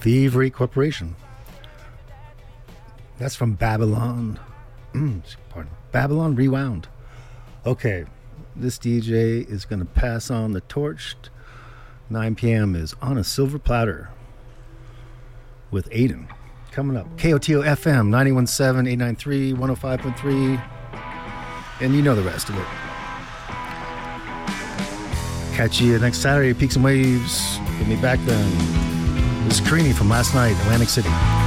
Thievery Corporation. That's from Babylon. Pardon. Babylon Rewound. Okay, this DJ is going to pass on the torch. 9 p.m. is On a Silver Platter with Aiden. Coming up, KOTO FM 91.7, 893, 105.3, and you know the rest of it. Catch you next Saturday, Peaks and Waves. Get me back then. This is Creamy from last night, Atlantic City.